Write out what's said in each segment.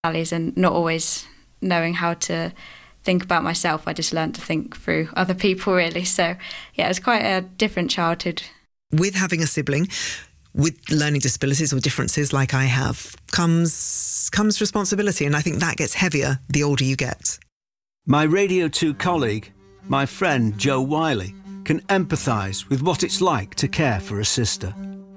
values and not always knowing how to think about myself. I just learned to think through other people, really. So, yeah, it was quite a different childhood. With having a sibling with learning disabilities or differences like I have comes responsibility, and I think that gets heavier the older you get. My Radio 2 colleague, my friend Joe Wiley, can empathise with what it's like to care for a sister.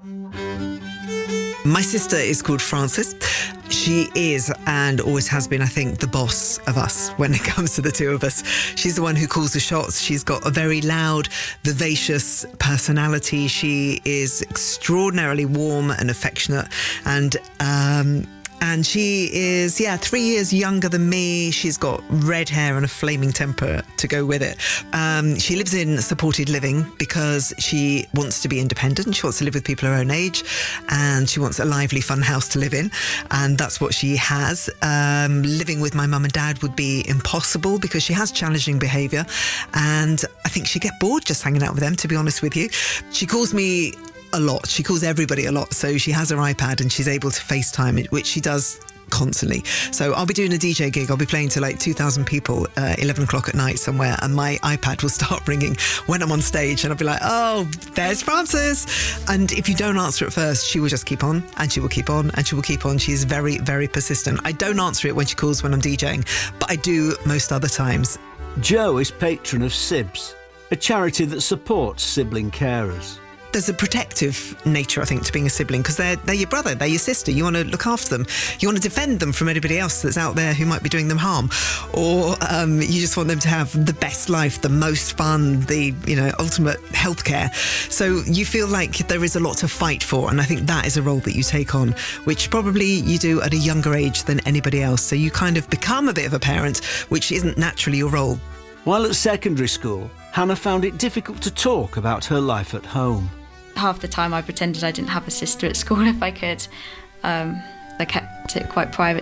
My sister is called Frances. She is, and always has been, I think, the boss of us when it comes to the two of us. She's the one who calls the shots. She's got a very loud, vivacious personality. She is extraordinarily warm and affectionate, and she is, 3 years younger than me. She's got red hair and a flaming temper to go with it. She lives in supported living because she wants to be independent. She wants to live with people her own age, and she wants a lively, fun house to live in. And that's what she has. Living with my mum and dad would be impossible because she has challenging behaviour. And I think she'd get bored just hanging out with them, to be honest with you. She calls me a lot. She calls everybody a lot. So she has her iPad and she's able to FaceTime it, which she does constantly. So I'll be doing a DJ gig. I'll be playing to like 2,000 people, 11 o'clock at night somewhere, and my iPad will start ringing when I'm on stage, and I'll be like, oh, there's Frances. And if you don't answer at first, she will just keep on, and she will keep on, and she will keep on. She's very, very persistent. I don't answer it when she calls when I'm DJing, but I do most other times. Joe is patron of SIBS, a charity that supports sibling carers. There's a protective nature, I think, to being a sibling, because they're your brother, they're your sister. You want to look after them. You want to defend them from anybody else that's out there who might be doing them harm. Or you just want them to have the best life, the most fun, the ultimate healthcare. So you feel like there is a lot to fight for, and I think that is a role that you take on, which probably you do at a younger age than anybody else. So you kind of become a bit of a parent, which isn't naturally your role. While at secondary school, Hannah found it difficult to talk about her life at home. Half the time I pretended I didn't have a sister at school if I could. I kept it quite private